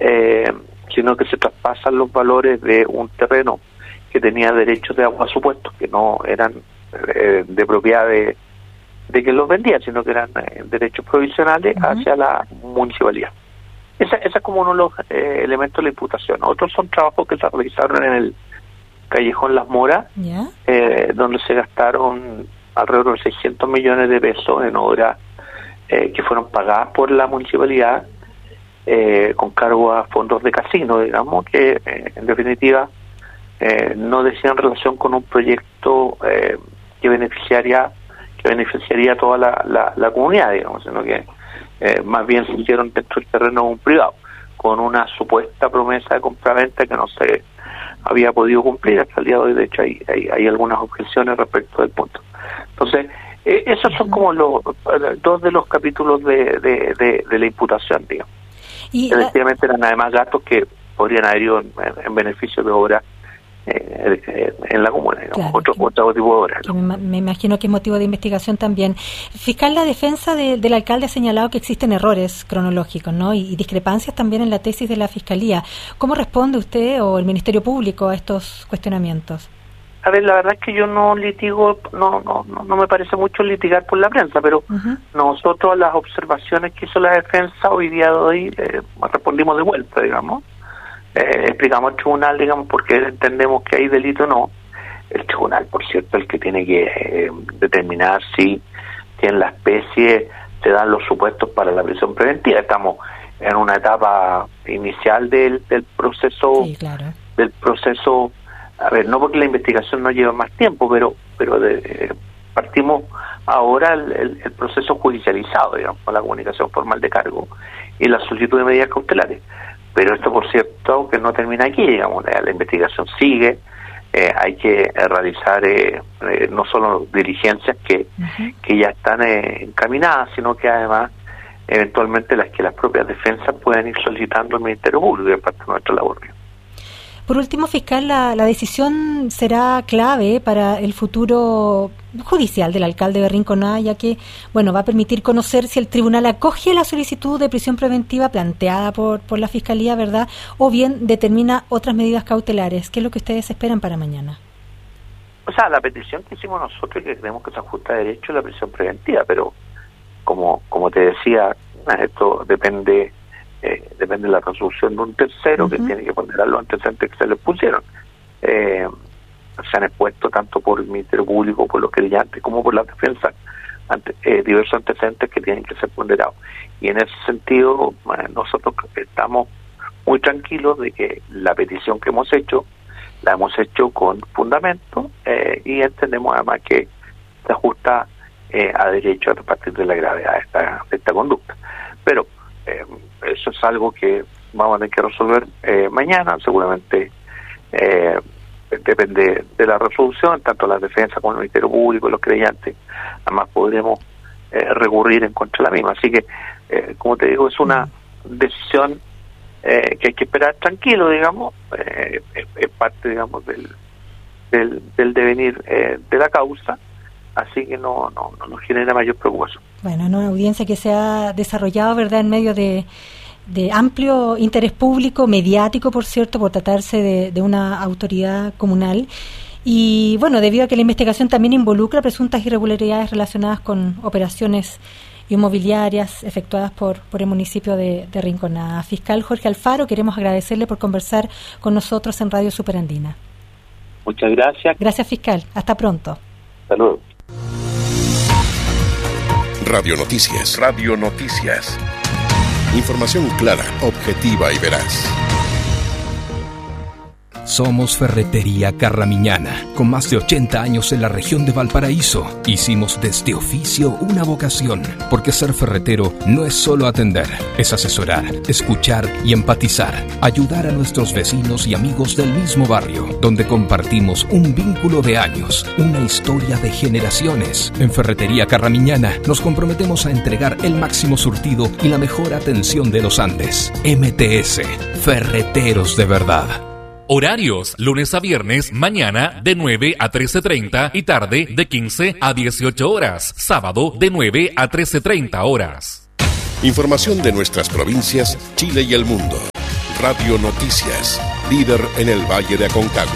sino que se traspasan los valores de un terreno que tenía derechos de agua supuestos, que no eran de propiedad de quien los vendía, sino que eran derechos provisionales hacia la municipalidad. Esa es como uno de los elementos de la imputación. Otros son trabajos que se realizaron en el Callejón Las Moras, donde se gastaron alrededor de 600 millones de pesos en obras que fueron pagadas por la municipalidad con cargo a fondos de casino, digamos, que en definitiva no decían relación con un proyecto que beneficiaría a toda la comunidad, digamos, sino que más bien se hicieron dentro del terreno de un privado, con una supuesta promesa de compraventa que no se había podido cumplir hasta el día de hoy. De hecho, hay algunas objeciones respecto del punto. Entonces, esos son como dos de los capítulos de la imputación, digamos. Y efectivamente eran además gastos que podrían haber ido en beneficio de obras en la comuna, digamos, claro, otro tipo de obras, ¿no? Me imagino que es motivo de investigación también. Fiscal, la defensa del alcalde ha señalado que existen errores cronológicos, ¿no? y discrepancias también en la tesis de la Fiscalía. ¿Cómo responde usted o el Ministerio Público a estos cuestionamientos? A ver, la verdad es que yo no litigo, no me parece mucho litigar por la prensa, pero nosotros a las observaciones que hizo la defensa hoy día de hoy respondimos de vuelta, digamos. Explicamos al tribunal, digamos, porque entendemos que hay delito o no. El tribunal, por cierto, el que tiene que determinar si en la especie se dan los supuestos para la prisión preventiva. Estamos en una etapa inicial del proceso, sí, claro, del proceso. A ver, no porque la investigación no lleva más tiempo, pero partimos ahora el proceso judicializado, digamos, con la comunicación formal de cargo y la solicitud de medidas cautelares. Pero esto, por cierto, que no termina aquí, digamos, la investigación sigue, hay que realizar no solo diligencias que ya están encaminadas, sino que además eventualmente las propias defensas pueden ir solicitando al Ministerio Público, y es parte de nuestra labor. Por último, fiscal, la decisión será clave para el futuro judicial del alcalde de Rinconada, ya que, va a permitir conocer si el tribunal acoge la solicitud de prisión preventiva planteada por la Fiscalía, ¿verdad?, o bien determina otras medidas cautelares. ¿Qué es lo que ustedes esperan para mañana? O sea, la petición que hicimos nosotros, que creemos que se ajusta a derecho, es la prisión preventiva, pero como te decía, esto depende de la resolución de un tercero que tiene que ponderar los antecedentes que se les pusieron. Se han expuesto tanto por el Ministerio Público, por los querellantes, como por la defensa, diversos antecedentes que tienen que ser ponderados. Y en ese sentido, nosotros estamos muy tranquilos de que la petición que hemos hecho, la hemos hecho con fundamento y entendemos además que se ajusta a derecho a partir de la gravedad de esta conducta. Pero eso es algo que vamos a tener que resolver mañana, seguramente depende de la resolución, tanto la defensa como el Ministerio Público y los creyentes, además podremos recurrir en contra de la misma. Así que, como te digo, es una decisión que hay que esperar tranquilo, digamos, es parte, digamos, del devenir de la causa, así que no nos genera mayor preocupación. Bueno, una audiencia que se ha desarrollado, ¿verdad?, en medio de amplio interés público, mediático, por cierto, por tratarse de una autoridad comunal. Y debido a que la investigación también involucra presuntas irregularidades relacionadas con operaciones inmobiliarias efectuadas por el municipio de Rinconada. Fiscal Jorge Alfaro, queremos agradecerle por conversar con nosotros en Radio Superandina. Muchas gracias. Gracias, fiscal. Hasta pronto. Hasta luego. Radio Noticias. Radio Noticias. Información clara, objetiva y veraz. Somos Ferretería Carramiñana, con más de 80 años en la región de Valparaíso. Hicimos de este oficio una vocación, porque ser ferretero no es solo atender, es asesorar, escuchar y empatizar, ayudar a nuestros vecinos y amigos del mismo barrio, donde compartimos un vínculo de años, una historia de generaciones. En Ferretería Carramiñana nos comprometemos a entregar el máximo surtido y la mejor atención de los Andes. MTS, Ferreteros de verdad. Horarios, lunes a viernes, mañana de 9 a 13:30 y tarde de 15 a 18 horas. Sábado de 9 a 13:30 horas. Información de nuestras provincias, Chile y el mundo. Radio Noticias, líder en el Valle de Aconcagua.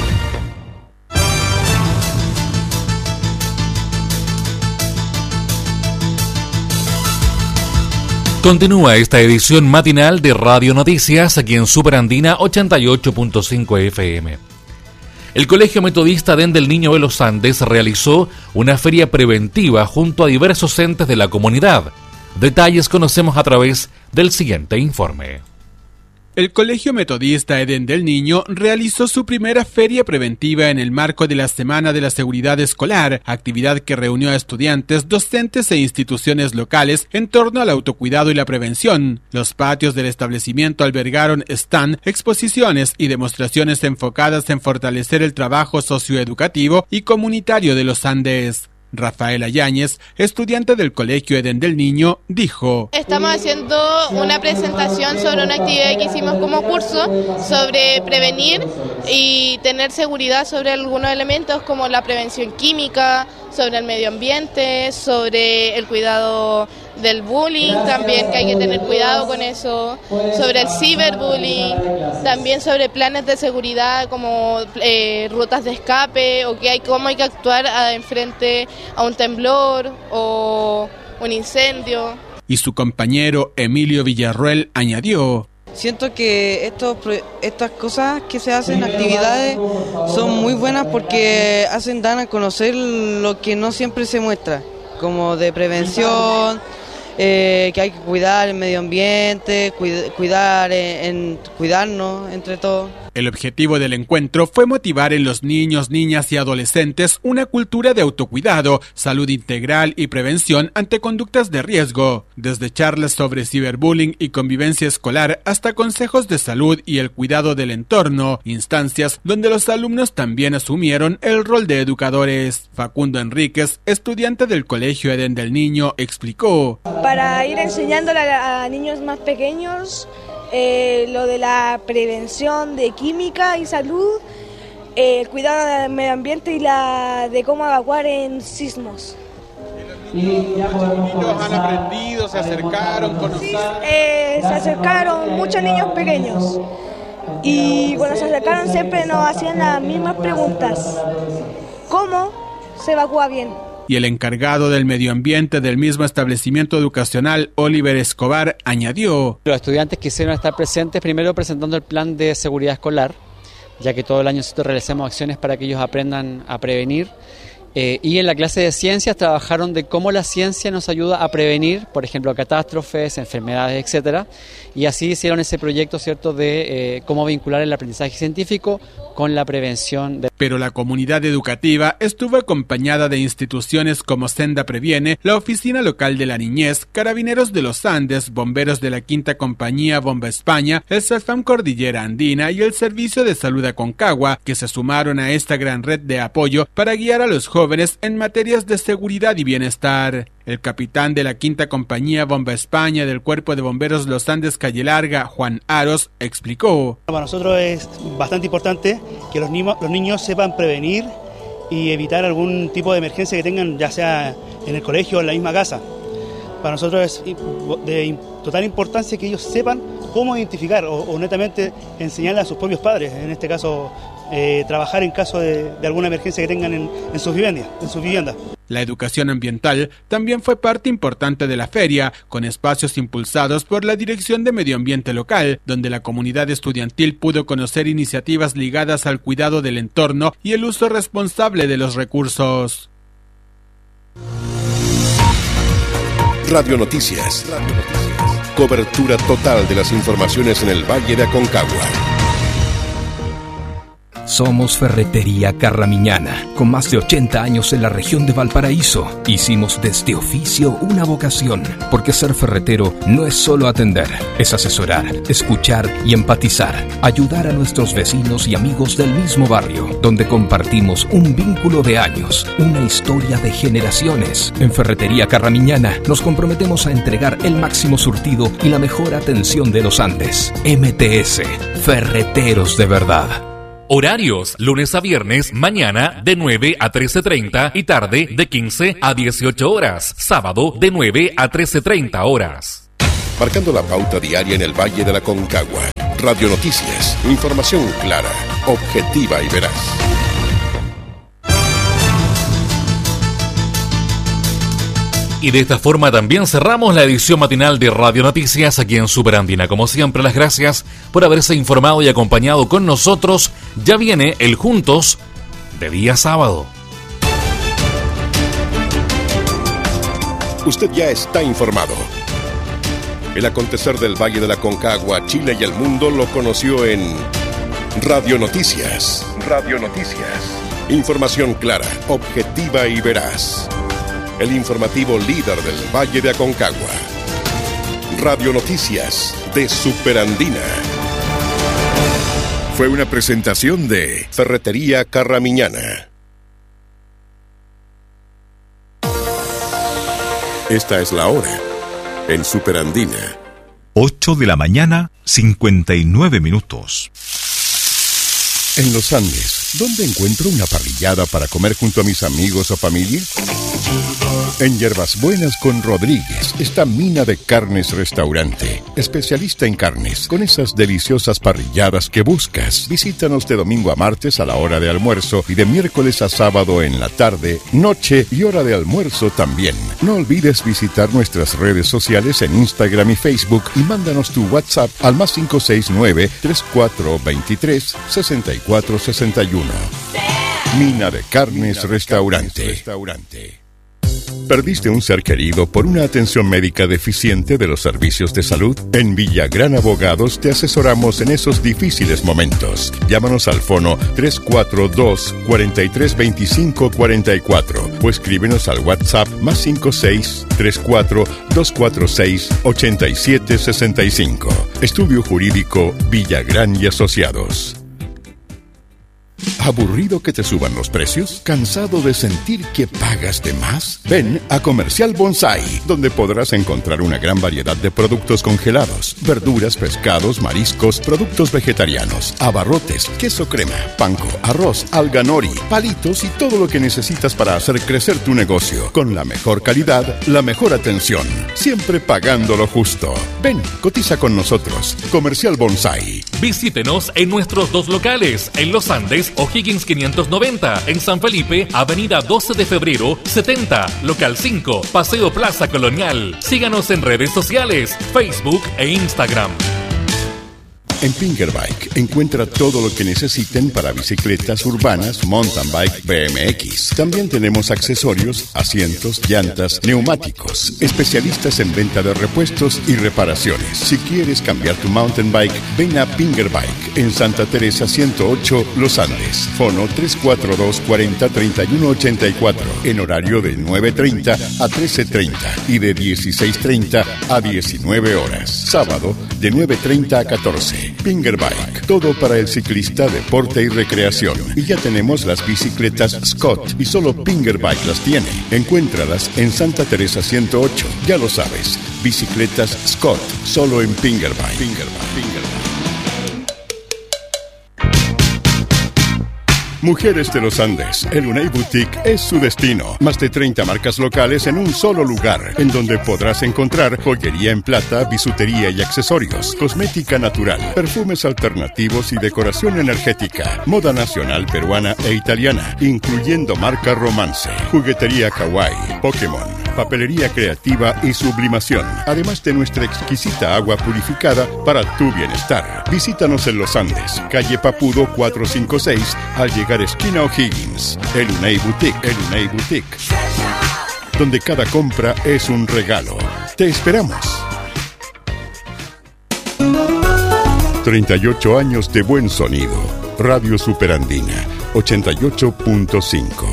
Continúa esta edición matinal de Radio Noticias aquí en Superandina 88.5 FM. El Colegio Metodista Edén del Niño de los Andes realizó una feria preventiva junto a diversos entes de la comunidad. Detalles conocemos a través del siguiente informe. El Colegio Metodista Edén del Niño realizó su primera feria preventiva en el marco de la Semana de la Seguridad Escolar, actividad que reunió a estudiantes, docentes e instituciones locales en torno al autocuidado y la prevención. Los patios del establecimiento albergaron stand, exposiciones y demostraciones enfocadas en fortalecer el trabajo socioeducativo y comunitario de los Andes. Rafaela Yáñez, estudiante del Colegio Edén del Niño, dijo: Estamos haciendo una presentación sobre una actividad que hicimos como curso sobre prevenir y tener seguridad sobre algunos elementos como la prevención química, sobre el medio ambiente, sobre el cuidado del bullying, también que hay que tener cuidado con eso, sobre el ciberbullying, también sobre planes de seguridad como rutas de escape o cómo hay que actuar frente a un temblor o un incendio. Y su compañero Emilio Villarruel añadió: Siento que estas cosas que se hacen, actividades, son muy buenas porque dan a conocer lo que no siempre se muestra, como de prevención, que hay que cuidar el medio ambiente, cuidarnos entre todos. El objetivo del encuentro fue motivar en los niños, niñas y adolescentes una cultura de autocuidado, salud integral y prevención ante conductas de riesgo, desde charlas sobre ciberbullying y convivencia escolar hasta consejos de salud y el cuidado del entorno, instancias donde los alumnos también asumieron el rol de educadores. Facundo Enríquez, estudiante del Colegio Edén del Niño, explicó: Para ir enseñándole a niños más pequeños lo de la prevención de química y salud, el cuidado del medio ambiente y de cómo evacuar en sismos. ¿Y los niños han aprendido, se acercaron, conocieron? Sí, se acercaron muchos niños pequeños y cuando se acercaron siempre nos hacían las mismas preguntas: ¿cómo se evacúa bien? Y el encargado del medio ambiente del mismo establecimiento educacional, Oliver Escobar, añadió: Los estudiantes quisieron estar presentes primero presentando el plan de seguridad escolar, ya que todo el año nosotros realizamos acciones para que ellos aprendan a prevenir. Y en la clase de ciencias trabajaron de cómo la ciencia nos ayuda a prevenir, por ejemplo, catástrofes, enfermedades, etcétera. Y así hicieron ese proyecto, ¿cierto?, de cómo vincular el aprendizaje científico con la prevención. Pero la comunidad educativa estuvo acompañada de instituciones como Senda Previene, la Oficina Local de la Niñez, Carabineros de los Andes, Bomberos de la Quinta Compañía Bomba España, el CEFAM Cordillera Andina y el Servicio de Salud Aconcagua, que se sumaron a esta gran red de apoyo para guiar a los jóvenes en materias de seguridad y bienestar. El capitán de la Quinta Compañía Bomba España del Cuerpo de Bomberos Los Andes Calle Larga, Juan Aros, explicó: Para nosotros es bastante importante que los niños sepan prevenir y evitar algún tipo de emergencia que tengan, ya sea en el colegio o en la misma casa. Para nosotros es de total importancia que ellos sepan cómo identificar o netamente enseñarle a sus propios padres, en este caso trabajar en caso de alguna emergencia que tengan en sus viviendas. La educación ambiental también fue parte importante de la feria, con espacios impulsados por la Dirección de Medio Ambiente Local, donde la comunidad estudiantil pudo conocer iniciativas ligadas al cuidado del entorno y el uso responsable de los recursos. Radio Noticias. Cobertura total de las informaciones en el Valle de Aconcagua. Somos Ferretería Carramiñana, con más de 80 años en la región de Valparaíso. Hicimos de este oficio una vocación, porque ser ferretero no es solo atender, es asesorar, escuchar y empatizar, ayudar a nuestros vecinos y amigos del mismo barrio, donde compartimos un vínculo de años, una historia de generaciones. En Ferretería Carramiñana nos comprometemos a entregar el máximo surtido y la mejor atención de los Andes. MTS, Ferreteros de verdad. Horarios, lunes a viernes, mañana de 9 a 13:30 y tarde de 15 a 18 horas. Sábado de 9 a 13:30 horas. Marcando la pauta diaria en el Valle de la Aconcagua. Radio Noticias, información clara, objetiva y veraz. Y de esta forma también cerramos la edición matinal de Radio Noticias aquí en Superandina. Como siempre, las gracias por haberse informado y acompañado con nosotros. Ya viene el Juntos de día sábado. Usted ya está informado. El acontecer del Valle de la Concagua, Chile y el mundo lo conoció en Radio Noticias. Radio Noticias. Información clara, objetiva y veraz. El informativo líder del Valle de Aconcagua. Radio Noticias de Superandina. Fue una presentación de Ferretería Carramiñana. Esta es la hora en Superandina. 8 de la mañana, 59 minutos. En los Andes, ¿dónde encuentro una parrillada para comer junto a mis amigos o familia? En Hierbas Buenas con Rodríguez está Mina de Carnes Restaurante, especialista en carnes, con esas deliciosas parrilladas que buscas. Visítanos de domingo a martes a la hora de almuerzo y de miércoles a sábado en la tarde, noche y hora de almuerzo también. No olvides visitar nuestras redes sociales en Instagram y Facebook y mándanos tu WhatsApp al +569 3423 6461. Mina de Carnes Restaurante. ¿Perdiste un ser querido por una atención médica deficiente de los servicios de salud? En Villagrán Abogados te asesoramos en esos difíciles momentos. Llámanos al fono 342-4325-44 o escríbenos al WhatsApp +56 34 246 8765. Estudio Jurídico Villagrán y Asociados. ¿Aburrido que te suban los precios? ¿Cansado de sentir que pagas de más? Ven a Comercial Bonsai, donde podrás encontrar una gran variedad de productos congelados, verduras, pescados, mariscos, productos vegetarianos, abarrotes, queso crema, panko, arroz, alga nori, palitos y todo lo que necesitas para hacer crecer tu negocio. Con la mejor calidad, la mejor atención, siempre pagando lo justo. Ven, cotiza con nosotros. Comercial Bonsai. Visítenos en nuestros dos locales, en Los Andes, O'Higgins 590, en San Felipe, Avenida 12 de Febrero 70, Local 5, Paseo Plaza Colonial. Síganos en redes sociales, Facebook e Instagram. En Pingerbike encuentra todo lo que necesiten para bicicletas urbanas, mountain bike, BMX. También tenemos accesorios, asientos, llantas, neumáticos. Especialistas en venta de repuestos y reparaciones. Si quieres cambiar tu mountain bike, ven a Pingerbike en Santa Teresa 108, Los Andes. Fono 342-40-3184 en horario de 9:30 a 13:30 y de 16:30 a 19 horas. Sábado de 9:30 a 14. Pingerbike, todo para el ciclista, deporte y recreación. Y ya tenemos las bicicletas Scott y solo Pingerbike las tiene. Encuéntralas en Santa Teresa 108. Ya lo sabes, bicicletas Scott, solo en Pingerbike. Pingerbike. Mujeres de los Andes, el Unai Boutique es su destino. Más de 30 marcas locales en un solo lugar, en donde podrás encontrar joyería en plata, bisutería y accesorios, cosmética natural, perfumes alternativos y decoración energética, moda nacional peruana e italiana, incluyendo marca Romance, juguetería kawaii, Pokémon, papelería creativa y sublimación, además de nuestra exquisita agua purificada para tu bienestar. Visítanos en Los Andes, calle Papudo 456, al llegar esquina O'Higgins. El Unai Boutique, donde cada compra es un regalo. Te esperamos. 38 años de buen sonido. Radio Superandina 88.5.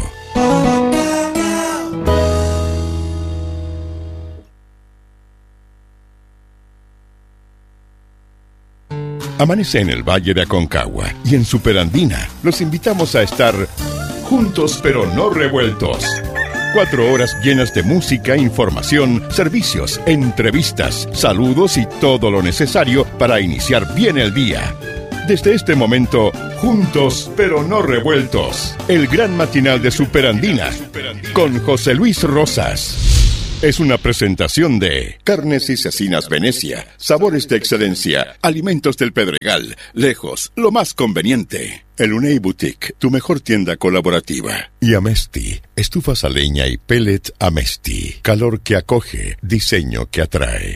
Amanece en el Valle de Aconcagua y en Superandina los invitamos a estar juntos pero no revueltos. 4 horas llenas de música, información, servicios, entrevistas, saludos y todo lo necesario para iniciar bien el día. Desde este momento, juntos pero no revueltos. El gran matinal de Superandina con José Luis Rosas. Es una presentación de Carnes y Cecinas Venecia, sabores de excelencia, alimentos del Pedregal, lejos, lo más conveniente. El Unei Boutique, tu mejor tienda colaborativa. Y Amesti, estufas a leña y pellet Amesti, calor que acoge, diseño que atrae.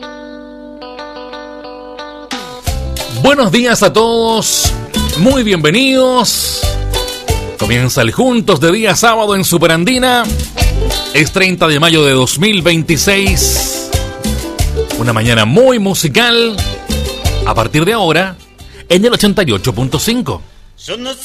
Buenos días a todos, muy bienvenidos. Comienza el Juntos de día sábado en Superandina. Es 30 de mayo de 2026. Una mañana muy musical. A partir de ahora, en el 88.5.